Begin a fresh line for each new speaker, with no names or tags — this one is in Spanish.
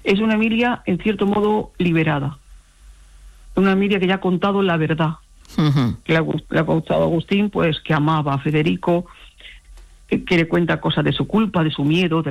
Es una Emilia, en cierto modo, liberada. Una Emilia que ya ha contado la verdad.
Uh-huh.
Le ha contado a Agustín, pues, que amaba a Federico, que le cuenta cosas de su culpa, de su miedo, de